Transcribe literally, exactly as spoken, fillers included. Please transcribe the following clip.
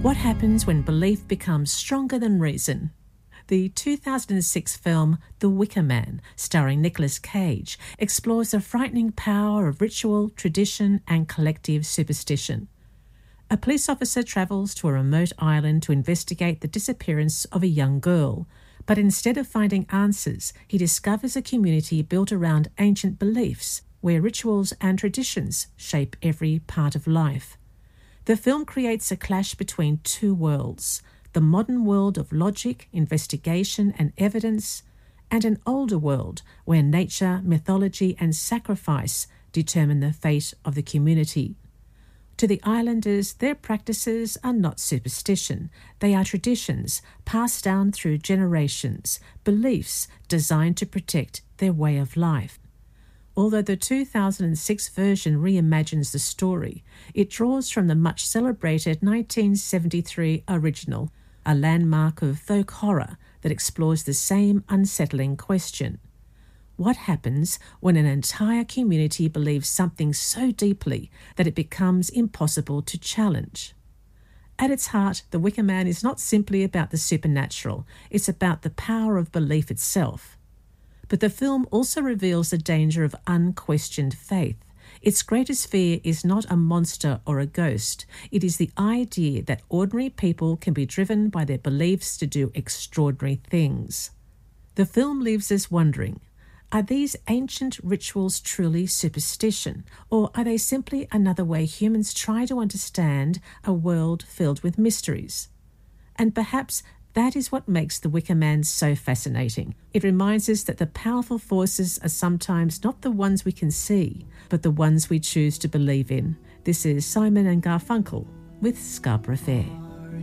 What happens when belief becomes stronger than reason? The two thousand six film The Wicker Man, starring Nicolas Cage, explores the frightening power of ritual, tradition and collective superstition. A police officer travels to a remote island to investigate the disappearance of a young girl, but instead of finding answers, he discovers a community built around ancient beliefs, where rituals and traditions shape every part of life. The film creates a clash between two worlds, the modern world of logic, investigation and evidence, and an older world where nature, mythology and sacrifice determine the fate of the community. To the islanders, their practices are not superstition. They are traditions passed down through generations, beliefs designed to protect their way of life. Although the two thousand six version reimagines the story, it draws from the much celebrated nineteen seventy-three original, a landmark of folk horror that explores the same unsettling question. What happens when an entire community believes something so deeply that it becomes impossible to challenge? At its heart, The Wicker Man is not simply about the supernatural, it's about the power of belief itself. But the film also reveals the danger of unquestioned faith. Its greatest fear is not a monster or a ghost. It is the idea that ordinary people can be driven by their beliefs to do extraordinary things. The film leaves us wondering, are these ancient rituals truly superstition, or are they simply another way humans try to understand a world filled with mysteries? And perhaps that is what makes The Wicker Man so fascinating. It reminds us that the powerful forces are sometimes not the ones we can see, but the ones we choose to believe in. This is Simon and Garfunkel with Scarborough Fair.